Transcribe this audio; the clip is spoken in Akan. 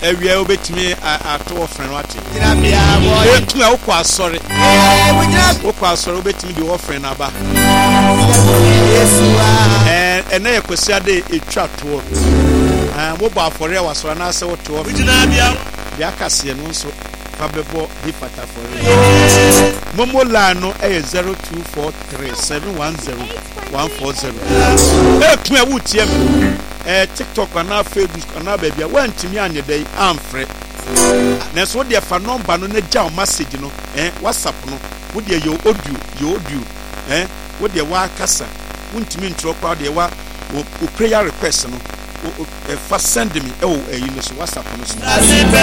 ewia obetimi ato offering wate Gyina bia boy. etu a wokɔ asɔre Gyina wokɔ asɔre obetimi de offering aba Yesu a. ɛna yɛ kwasi ade etwa to mobɔ afɔre a wasɔre na asɛ woto Gyina bia. de akase no nso fa bɛbɔ hifata afɔre momo line no ɛyɛ 0243710140 etu a wotie me TikTok ana Facebook ana baabi a wantimi anye dai amfrɛ na so de fa number no na gya message no WhatsApp no wo de your audio wo de wa kasa wontimi ntro kwa de wa prayer request no fa send me you know so WhatsApp no so